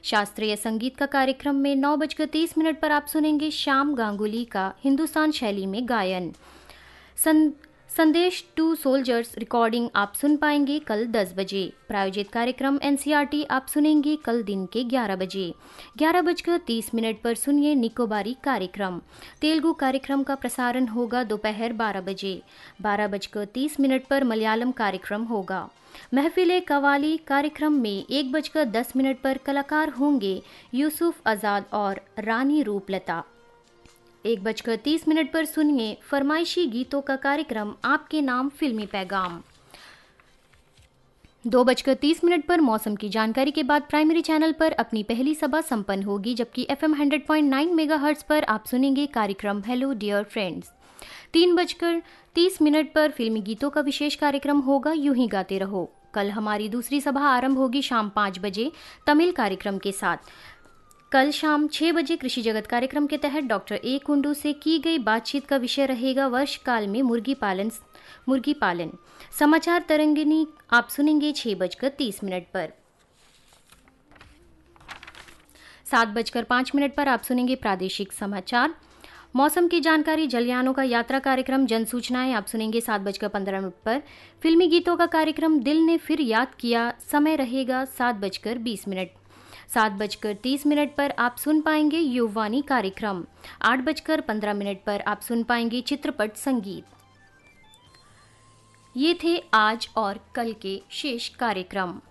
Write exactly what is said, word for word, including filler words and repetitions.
शास्त्रीय संगीत का कार्यक्रम में नौ बजकर तीस मिनट पर आप सुनेंगे श्याम गांगुली का हिंदुस्तान शैली में गायन। सं, संदेश टू सोल्जर्स रिकॉर्डिंग आप सुन पाएंगे कल दस बजे। प्रायोजित कार्यक्रम एनसीईआरटी आप सुनेंगे कल दिन के ग्यारह बजे। ग्यारह बजकर तीस मिनट पर सुनिए निकोबारी कार्यक्रम। तेलुगु कार्यक्रम का प्रसारण होगा दोपहर बारह बजे। बारह बजकर तीस मिनट पर मलयालम कार्यक्रम होगा। महफिले कवाली कार्यक्रम में एक बजकर दस मिनट पर कलाकार होंगे यूसुफ आजाद और रानी रूपलता। एक बजकर तीस मिनट पर सुनिए फरमाइशी गीतों का कार्यक्रम आपके नाम फिल्मी पैगाम। दो बजकर तीस मिनट पर मौसम की जानकारी के बाद प्राइमरी चैनल पर अपनी पहली सभा संपन्न होगी, जबकि FM hundred point nine megahertz पर आप सुनेंगे कार्यक्रम हेलो डियर फ्रेंड्स। तीन बजकर तीस मिनट पर फिल्मी गीतों का विशेष कार्यक्रम होगा यूं ही गाते रहो। कल हमारी दूसरी सभा आरंभ होगी शाम पाँच बजे तमिल कार्यक्रम के साथ। कल शाम छह बजे कृषि जगत कार्यक्रम के तहत डॉक्टर ए कुंडू से की गई बातचीत का विषय रहेगा वर्ष काल में मुर्गी पालन मुर्गी पालन। समाचार तरंगिनी आप सुनेंगे छह बजकर तीस मिनट पर। सात बजकर पाँच मिनट पर आप सुनेंगे प्रादेशिक समाचार। मौसम की जानकारी, जलयानों का यात्रा कार्यक्रम, जन सूचनाएं आप सुनेंगे सात बजकर पंद्रह मिनट पर। फिल्मी गीतों का कार्यक्रम दिल ने फिर याद किया समय रहेगा सात बजकर बीस मिनट। सात बजकर तीस मिनट पर आप सुन पाएंगे युववाणी कार्यक्रम। आठ बजकर पंद्रह मिनट पर आप सुन पाएंगे चित्रपट संगीत। ये थे आज और कल के शेष कार्यक्रम।